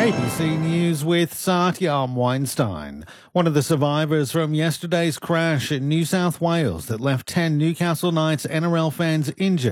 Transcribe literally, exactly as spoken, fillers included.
A B C News with Satyam Weinstein. One of the survivors from yesterday's crash in New South Wales that left ten Newcastle Knights N R L fans injured